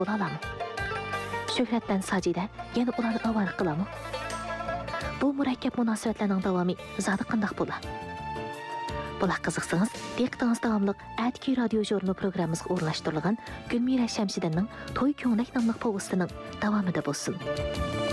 bo'lalamı? Şöhretdən Sacide yana ularni avara qilamı? Bu murakkab munosabatlarning davomi zodi qandaq bo'la? Bular qiziqsangiz, diqqatingiz davomli Atki radio jurnal programmamizga o'rnashtirilgan Gulmira Shamsidinning To'y ko'nglik nomli povestining davomida bo'lsin.